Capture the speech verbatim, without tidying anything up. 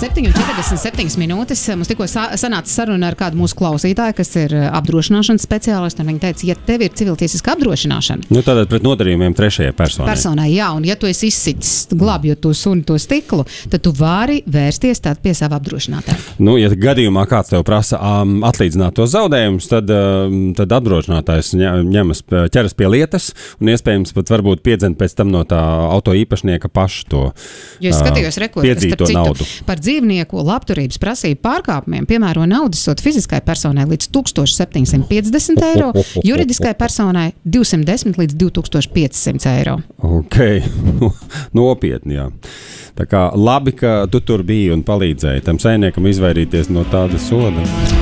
septiņi un četrdesmit septiņas minūtes. Mums tikko sanāca saruna ar kādu mūsu klausītāju, kas ir apdrošināšanas speciālists, un viņi teica, ja tev ir civiltiesiska apdrošināšana. Nu, tātad pret nodarījumiem trešajai personai. Personai, jā, un ja tu esi izsitis glābjot to suni, to stiklu, tad tu vari vērsties tad pie sava apdrošinātāja. Nu, ja gadījumā kāds tev prasa um, atlīdzināt tos zaudējumus, tad, um, tad apdrošinātājs ņemas, ķeras pie lietas un iespējams pat varbūt piedzen pēc tam no tā auto īpašnieka pašu to jo es skatījos, reku, piedzīto naudu. Par dzīvnieku labturības prasību pārkāpumiem piemēro naudas sodu fiziskai personai līdz tūkstoš septiņsimt piecdesmit eiro, juridiskai personai divsimt desmit līdz divi tūkstoši piecsimt eiro. Ok, nopietni, jā. Tā kā labi, ka tu tur biji un palīdzēji tam saimniekam izvairīties no tāda soda.